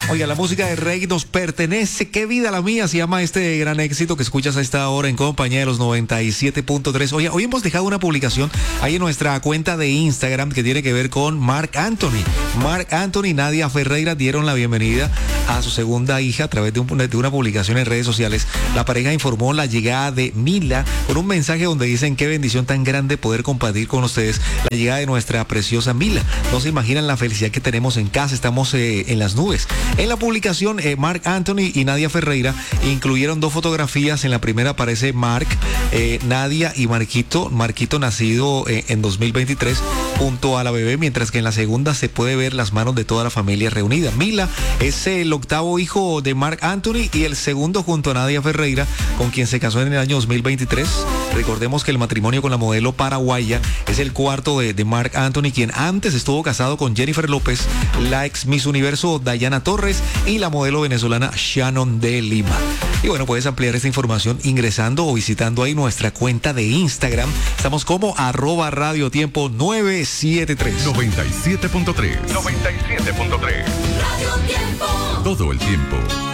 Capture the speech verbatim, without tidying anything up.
Oiga, la música de Rey nos pertenece. Qué vida la mía, se llama este gran éxito que escuchas a esta hora en compañía de los noventa y siete punto tres. Oye, hoy hemos dejado una publicación ahí en nuestra cuenta de Instagram que tiene que ver con Marc Anthony. Marc Anthony y Nadia Ferreira dieron la bienvenida a su segunda hija a través de, un, de una publicación en redes sociales. La pareja informó la llegada de Mila con un mensaje donde dicen: qué bendición tan grande poder compartir con ustedes la llegada de nuestra preciosa Mila. No se imaginan la felicidad que tenemos en casa, estamos eh, en las nubes. En la publicación, eh, Marc Anthony y Nadia Ferreira incluyeron dos fotografías. En la primera aparece Marc, eh, Nadia y Marquito, Marquito nacido eh, en dos mil veintitrés junto a la bebé, mientras que en la segunda se puede ver las manos de toda la familia reunida. Mila es el octavo hijo de Marc Anthony y el segundo junto a Nadia Ferreira, con quien se casó en el año dos mil veintitrés. Recordemos que el matrimonio con la modelo paraguaya es el cuarto de, de Marc Anthony, quien antes estuvo casado con Jennifer López, la ex Miss Universo Dayana Torres y la modelo venezolana Shannon de Lima. Y bueno, puedes ampliar esta información ingresando o visitando ahí nuestra cuenta de Instagram. Estamos como arroba Radio Tiempo nueve siete tres. noventa y siete punto tres. noventa y siete punto tres. Radio Tiempo. Todo el tiempo.